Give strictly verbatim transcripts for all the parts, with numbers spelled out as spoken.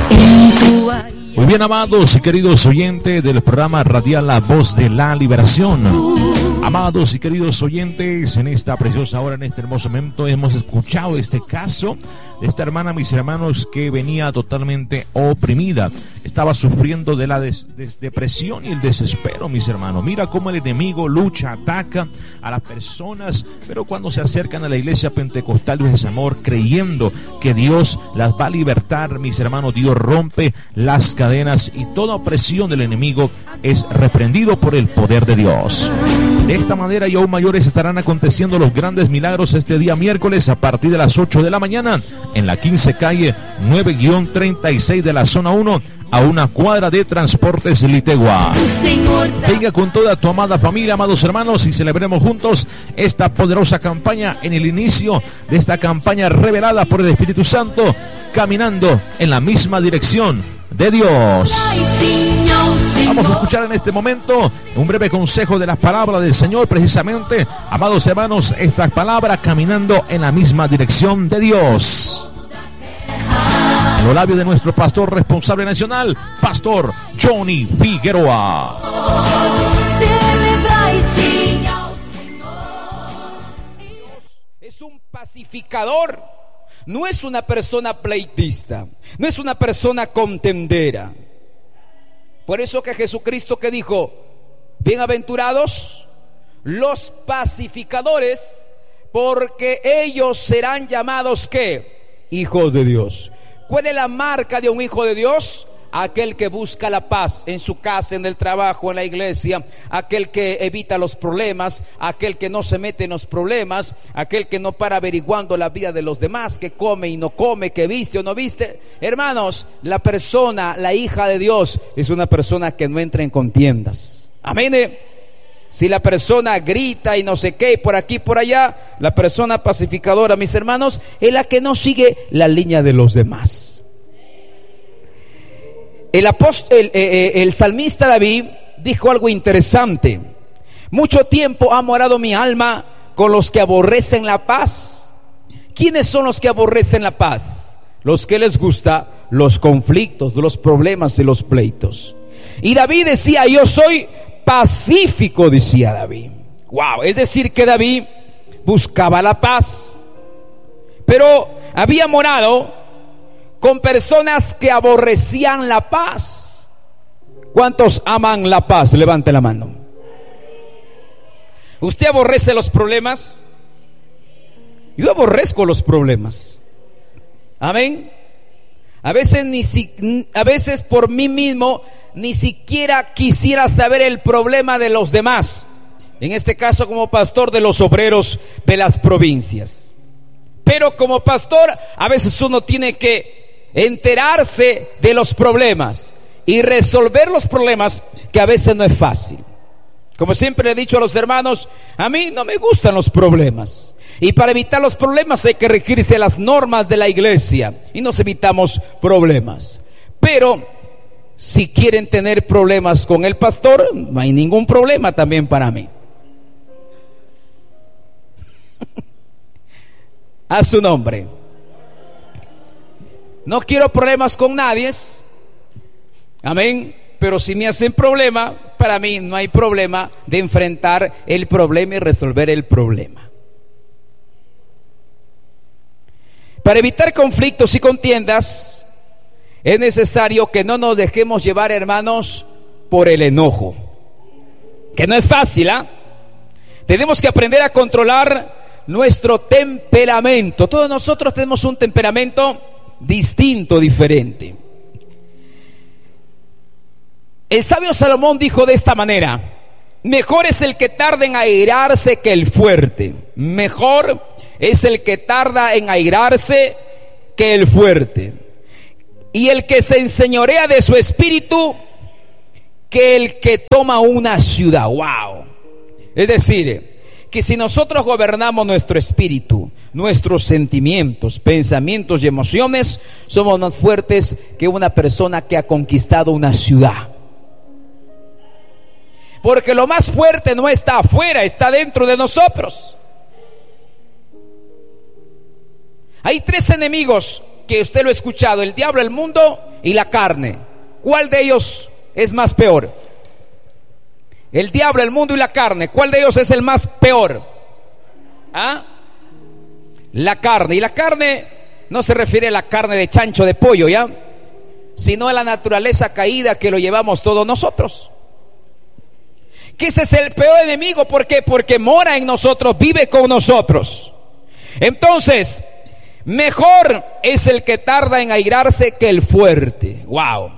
Muy bien, amados y queridos oyentes del programa radial La Voz de la Liberación. Amados y queridos oyentes, en esta preciosa hora, en este hermoso momento, hemos escuchado este caso de esta hermana, mis hermanos, que venía totalmente oprimida. Estaba sufriendo de la des- des- depresión y el desespero, mis hermanos. Mira cómo el enemigo lucha, ataca a las personas, pero cuando se acercan a la iglesia pentecostal de ese amor, creyendo que Dios las va a libertar, mis hermanos, Dios rompe las cadenas y toda opresión del enemigo es reprendido por el poder de Dios. De esta manera y aún mayores estarán aconteciendo los grandes milagros este día miércoles a partir de las ocho de la mañana en la quince calle nueve treinta y seis de la zona uno, a una cuadra de Transportes Litegua. Venga con toda tu amada familia, amados hermanos, y celebremos juntos esta poderosa campaña en el inicio de esta campaña revelada por el Espíritu Santo, caminando en la misma dirección de Dios. Vamos a escuchar en este momento un breve consejo de las palabras del Señor, precisamente, amados hermanos, estas palabras caminando en la misma dirección de Dios. En los labios de nuestro pastor responsable nacional, Pastor Johnny Figueroa. Es un pacificador, no es una persona pleitista, no es una persona contendera. Por eso que Jesucristo que dijo, bienaventurados los pacificadores, porque ellos serán llamados ¿qué? Hijos de Dios. ¿Cuál es la marca de un hijo de Dios? Aquel que busca la paz en su casa, en el trabajo, en la iglesia, aquel que evita los problemas, aquel que no se mete en los problemas, aquel que no para averiguando la vida de los demás, que come y no come, que viste o no viste. Hermanos, la persona, la hija de Dios, es una persona que no entra en contiendas. Amén. Si la persona grita y no sé qué, por aquí, por allá, la persona pacificadora, mis hermanos, es la que no sigue la línea de los demás. El, apóstol, el, eh, el salmista David dijo algo interesante: mucho tiempo ha morado mi alma con los que aborrecen la paz. ¿Quiénes son los que aborrecen la paz? Los que les gusta los conflictos, los problemas y los pleitos. Y David decía, yo soy pacífico, decía David. Wow, es decir que David buscaba la paz, pero había morado con personas que aborrecían la paz. ¿Cuántos aman la paz? Levante la mano. ¿Usted aborrece los problemas? Yo aborrezco los problemas. Amén. A veces ni si, a veces por mí mismo ni siquiera quisiera saber el problema de los demás. En este caso, como pastor de los obreros de las provincias. Pero como pastor, a veces uno tiene que enterarse de los problemas y resolver los problemas, que a veces no es fácil. Como siempre le he dicho a los hermanos, a mí no me gustan los problemas, y para evitar los problemas hay que regirse a las normas de la iglesia, y nos evitamos problemas. Pero si quieren tener problemas con el pastor, no hay ningún problema también para mí. A su nombre. No quiero problemas con nadie, amén, pero si me hacen problema, para mí no hay problema de enfrentar el problema y resolver el problema. Para evitar conflictos y contiendas, es necesario que no nos dejemos llevar, hermanos, por el enojo, que no es fácil, ¿ah? ¿eh? Tenemos que aprender a controlar nuestro temperamento. Todos nosotros tenemos un temperamento distinto, diferente. El sabio Salomón dijo de esta manera: mejor es el que tarda en airarse que el fuerte. Mejor es el que tarda en airarse que el fuerte. Y el que se enseñorea de su espíritu que el que toma una ciudad. Wow. Es decir, que si nosotros gobernamos nuestro espíritu, nuestros sentimientos, pensamientos y emociones, somos más fuertes que una persona que ha conquistado una ciudad. Porque lo más fuerte no está afuera, está dentro de nosotros. Hay tres enemigos que usted lo ha escuchado, el diablo, el mundo y la carne. ¿Cuál de ellos es más peor? El diablo, el mundo y la carne. ¿Cuál de ellos es el más peor? ¿Ah? La carne. Y la carne no se refiere a la carne de chancho, de pollo, ¿ya? Sino a la naturaleza caída que lo llevamos todos nosotros. Que ese es el peor enemigo. ¿Por qué? Porque mora en nosotros, vive con nosotros. Entonces, mejor es el que tarda en airarse que el fuerte. Wow.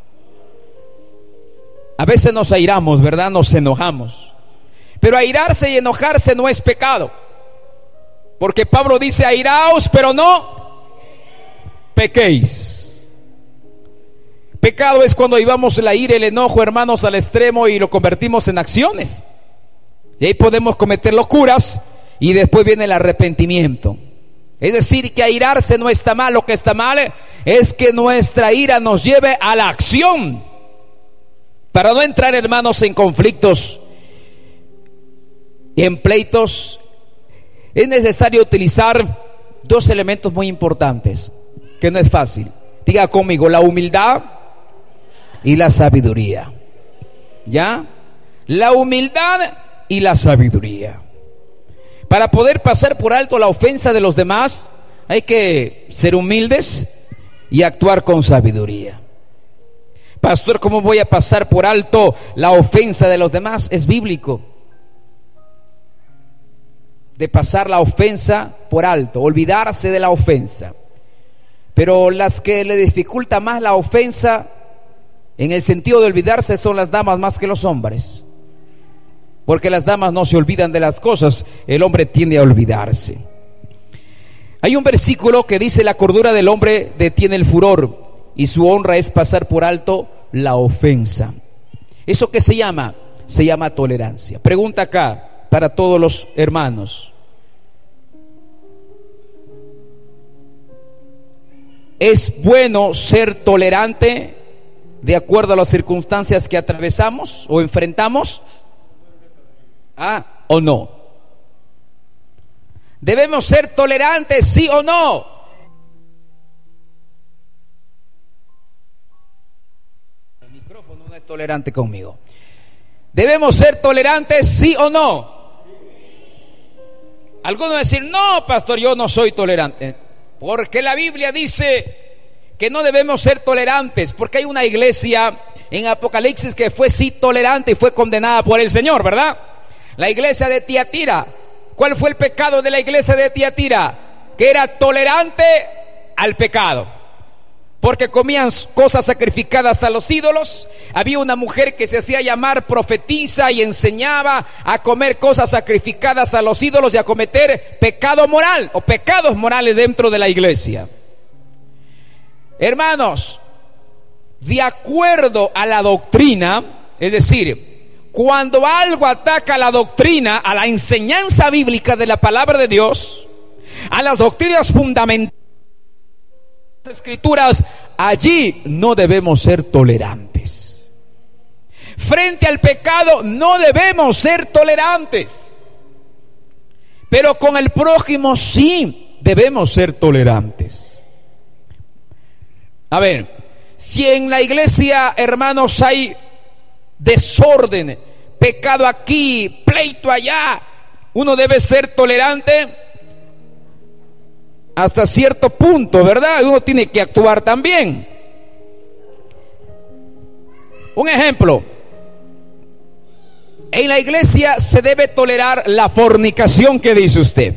A veces nos airamos, ¿verdad? Nos enojamos. Pero airarse y enojarse no es pecado. Porque Pablo dice: airaos, pero no pequéis. Pecado es cuando llevamos la ira, el enojo, hermanos, al extremo y lo convertimos en acciones. Y ahí podemos cometer locuras y después viene el arrepentimiento. Es decir, que airarse no está mal. Lo que está mal es que nuestra ira nos lleve a la acción. Para no entrar, hermanos, en conflictos y en pleitos, es necesario utilizar dos elementos muy importantes, que no es fácil. Diga conmigo: la humildad y la sabiduría. ¿Ya? La humildad y la sabiduría. Para poder pasar por alto la ofensa de los demás, hay que ser humildes y actuar con sabiduría. Pastor, ¿cómo voy a pasar por alto la ofensa de los demás? Es bíblico. De pasar la ofensa por alto, olvidarse de la ofensa. Pero las que le dificulta más la ofensa, en el sentido de olvidarse, son las damas más que los hombres. Porque las damas no se olvidan de las cosas, el hombre tiende a olvidarse. Hay un versículo que dice: la cordura del hombre detiene el furor, y su honra es pasar por alto la ofensa. ¿Eso qué se llama? Se llama tolerancia. Pregunta acá para todos los hermanos: ¿es bueno ser tolerante de acuerdo a las circunstancias que atravesamos o enfrentamos? ¿Ah, o no? ¿Debemos ser tolerantes, sí o no? El micrófono no es tolerante conmigo. ¿Debemos ser tolerantes, sí o no? Algunos van a decir: no, pastor, yo no soy tolerante. Porque la Biblia dice que no debemos ser tolerantes. Porque hay una iglesia en Apocalipsis que fue sí tolerante y fue condenada por el Señor, ¿verdad? La iglesia de Tiatira. ¿Cuál fue el pecado de la iglesia de Tiatira? Que era tolerante al pecado, porque comían cosas sacrificadas a los ídolos. Había una mujer que se hacía llamar profetisa y enseñaba a comer cosas sacrificadas a los ídolos y a cometer pecado moral o pecados morales dentro de la iglesia. Hermanos, de acuerdo a la doctrina, es decir, cuando algo ataca a la doctrina, a la enseñanza bíblica de la palabra de Dios, a las doctrinas fundamentales de las escrituras, allí no debemos ser tolerantes. Frente al pecado no debemos ser tolerantes, pero con el prójimo sí debemos ser tolerantes. A ver, si en la iglesia, hermanos, hay desorden, pecado aquí, pleito allá, uno debe ser tolerante hasta cierto punto, ¿verdad? Uno tiene que actuar también. Un ejemplo: en la iglesia se debe tolerar la fornicación. ¿Qué dice usted?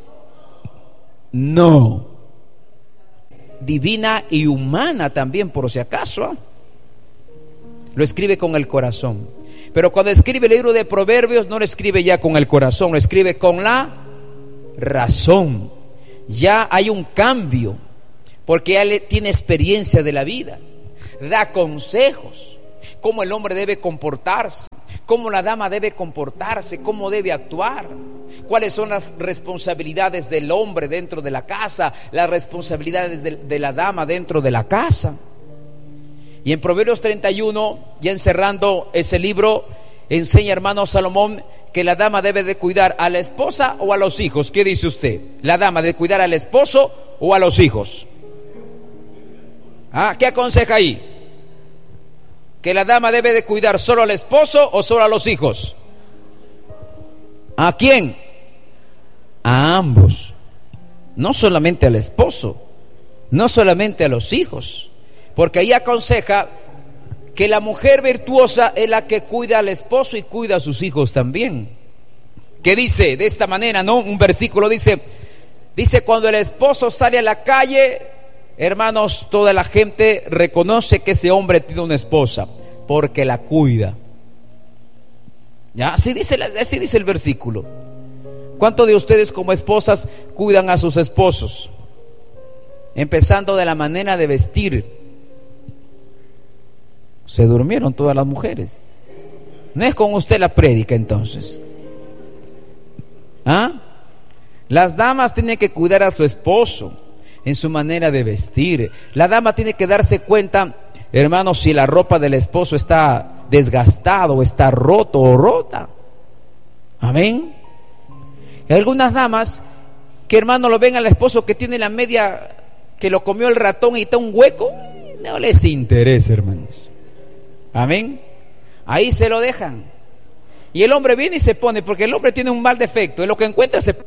No. Divina y humana también, por si acaso, ¿eh? Lo escribe con el corazón. Pero cuando escribe el libro de Proverbios, no lo escribe ya con el corazón, lo escribe con la razón. Ya hay un cambio, porque ya le tiene experiencia de la vida. Da consejos, cómo el hombre debe comportarse, cómo la dama debe comportarse, cómo debe actuar, cuáles son las responsabilidades del hombre dentro de la casa, las responsabilidades de, de la dama dentro de la casa. Y en Proverbios treinta y uno, ya encerrando ese libro, enseña, hermano Salomón, que la dama debe de cuidar a la esposa o a los hijos. ¿Qué dice usted? ¿La dama debe cuidar al esposo o a los hijos? Ah, ¿qué aconseja ahí? ¿Que la dama debe de cuidar solo al esposo o solo a los hijos? ¿A quién? A ambos. No solamente al esposo, no solamente a los hijos, porque ahí aconseja que la mujer virtuosa es la que cuida al esposo y cuida a sus hijos también. ¿Qué dice? De esta manera, ¿no? Un versículo dice, dice cuando el esposo sale a la calle, hermanos, toda la gente reconoce que ese hombre tiene una esposa, porque la cuida. ¿Ya? Así dice, así dice el versículo. ¿Cuántos de ustedes como esposas cuidan a sus esposos? Empezando de la manera de vestir. Se durmieron todas las mujeres. No es con usted la prédica entonces. ¿Ah? Las damas tienen que cuidar a su esposo en su manera de vestir. La dama tiene que darse cuenta, hermanos, si la ropa del esposo está desgastado o está roto o rota. Amén. Hay algunas damas que, hermano, lo ven al esposo que tiene la media que lo comió el ratón y está un hueco, no les interesa, hermanos. Amén. Ahí se lo dejan. Y el hombre viene y se pone, porque el hombre tiene un mal defecto, es lo que encuentra se... ¿Te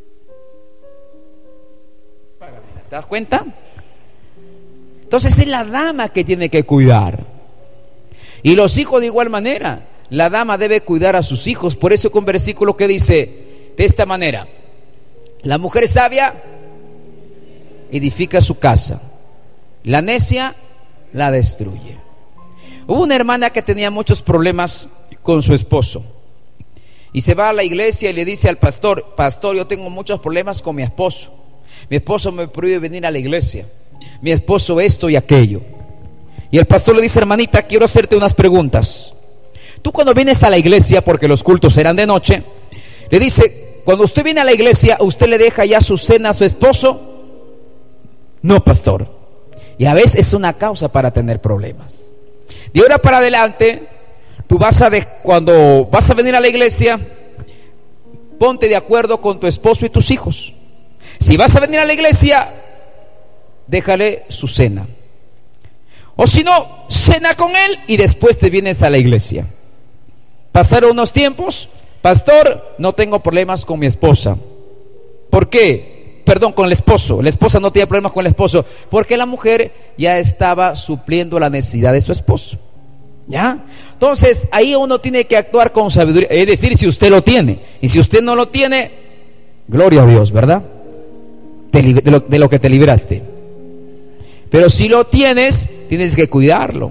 das cuenta? Entonces es la dama que tiene que cuidar. Y los hijos de igual manera. La dama debe cuidar a sus hijos. Por eso con un versículo que dice de esta manera: la mujer sabia edifica su casa, la necia la destruye. Hubo una hermana que tenía muchos problemas con su esposo y se va a la iglesia y le dice al pastor: pastor, yo tengo muchos problemas con mi esposo. Mi esposo me prohíbe venir a la iglesia. Mi esposo esto y aquello. Y el pastor le dice: hermanita, quiero hacerte unas preguntas. Tú cuando vienes a la iglesia, porque los cultos eran de noche, le dice, cuando usted viene a la iglesia, ¿usted le deja ya su cena a su esposo? No, pastor. Y a veces es una causa para tener problemas. De ahora para adelante, tú vas a de, cuando vas a venir a la iglesia, ponte de acuerdo con tu esposo y tus hijos. Si vas a venir a la iglesia, déjale su cena. O si no, cena con él y después te vienes a la iglesia. Pasaron unos tiempos, pastor, no tengo problemas con mi esposa. ¿Por qué? Perdón, con el esposo. La esposa no tenía problemas con el esposo, porque la mujer ya estaba supliendo la necesidad de su esposo. ¿Ya? Entonces, ahí uno tiene que actuar con sabiduría. Es decir, si usted lo tiene. Y si usted no lo tiene, gloria a Dios, ¿verdad? De lo, de lo que te libraste. Pero si lo tienes, tienes que cuidarlo.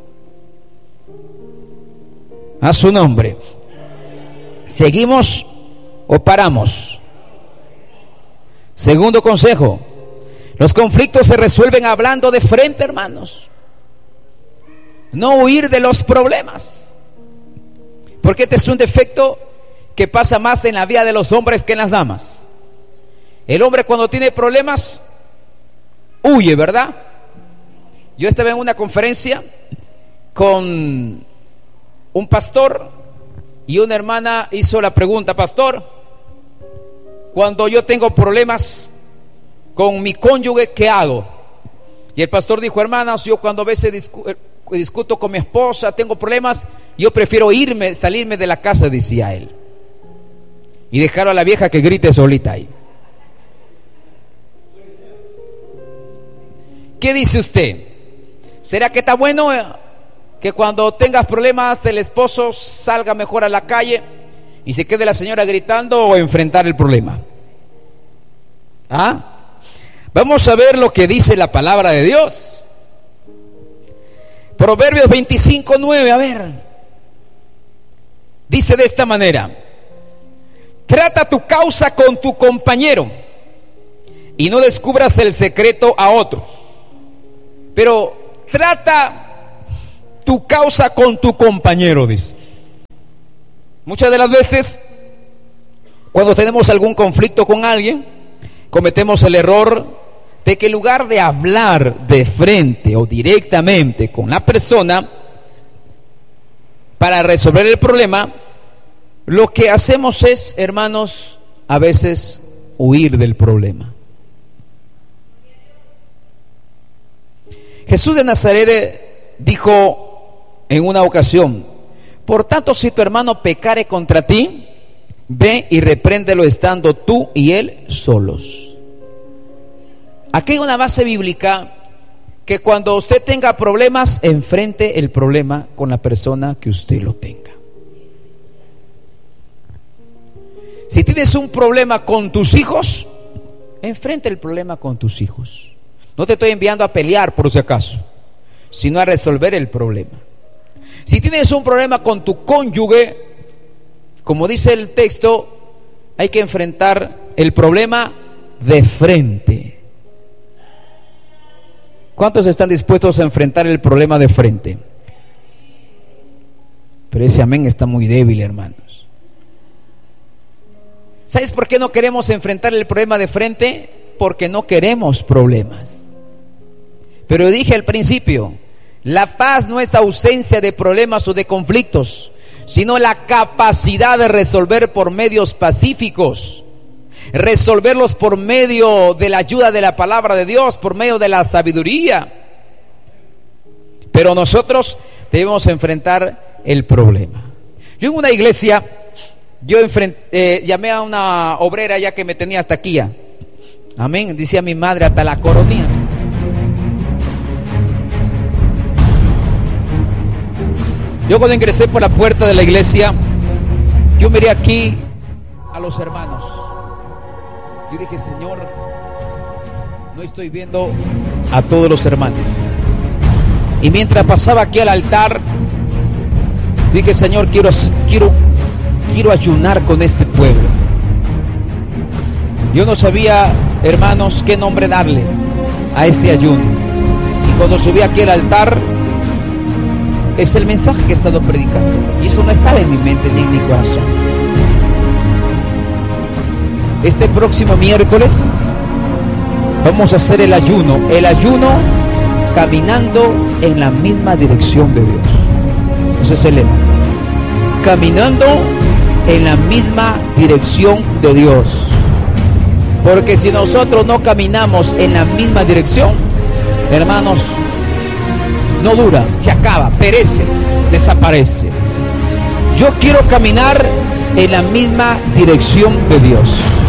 A su nombre. ¿Seguimos o paramos? Segundo consejo: los conflictos se resuelven hablando de frente, hermanos. No huir de los problemas, porque este es un defecto que pasa más en la vida de los hombres que en las damas. El hombre cuando tiene problemas huye, ¿verdad? Yo estaba en una conferencia con un pastor y una hermana hizo la pregunta: pastor, cuando yo tengo problemas con mi cónyuge, ¿qué hago? Y el pastor dijo: hermanas, yo cuando a veces discu- discuto con mi esposa, tengo problemas, yo prefiero irme, salirme de la casa, decía él, y dejar a la vieja que grite solita ahí. ¿Qué dice usted? ¿Será que está bueno que cuando tengas problemas el esposo salga mejor a la calle y se quede la señora gritando, o enfrentar el problema? ¿Ah? Vamos a ver lo que dice la palabra de Dios. Proverbios veinticinco nueve, a ver. Dice de esta manera: trata tu causa con tu compañero y no descubras el secreto a otro. Pero trata tu causa con tu compañero, dice. Muchas de las veces, cuando tenemos algún conflicto con alguien, cometemos el error de que en lugar de hablar de frente o directamente con la persona para resolver el problema, lo que hacemos es, hermanos, a veces huir del problema. Jesús de Nazaret dijo en una ocasión: por tanto, si tu hermano pecare contra ti, ve y repréndelo estando tú y él solos. Aquí hay una base bíblica que cuando usted tenga problemas, enfrente el problema con la persona que usted lo tenga. Si tienes un problema con tus hijos, enfrente el problema con tus hijos. No te estoy enviando a pelear por si acaso, sino a resolver el problema. Si tienes un problema con tu cónyuge, como dice el texto, hay que enfrentar el problema de frente. ¿Cuántos están dispuestos a enfrentar el problema de frente? Pero ese amén está muy débil, hermanos. ¿Sabes por qué no queremos enfrentar el problema de frente? Porque no queremos problemas. Pero dije al principio, la paz no es ausencia de problemas o de conflictos, sino la capacidad de resolver por medios pacíficos, resolverlos por medio de la ayuda de la palabra de Dios, por medio de la sabiduría. Pero nosotros debemos enfrentar el problema. Yo en una iglesia, yo enfrent, eh, llamé a una obrera ya que me tenía hasta aquí ya. Amén, decía mi madre, hasta la coronilla. Yo cuando ingresé por la puerta de la iglesia, yo miré aquí a los hermanos. Yo dije: Señor, no estoy viendo a todos los hermanos. Y mientras pasaba aquí al altar, dije: Señor, quiero, quiero, quiero ayunar con este pueblo. Yo no sabía, hermanos, qué nombre darle a este ayuno. Y cuando subí aquí al altar, es el mensaje que he estado predicando. Y eso no estaba en mi mente ni en mi corazón. Este próximo miércoles vamos a hacer el ayuno. El ayuno caminando en la misma dirección de Dios. Ese es el lema. Caminando en la misma dirección de Dios. Porque si nosotros no caminamos en la misma dirección, hermanos, no dura, se acaba, perece, desaparece. Yo quiero caminar en la misma dirección de Dios.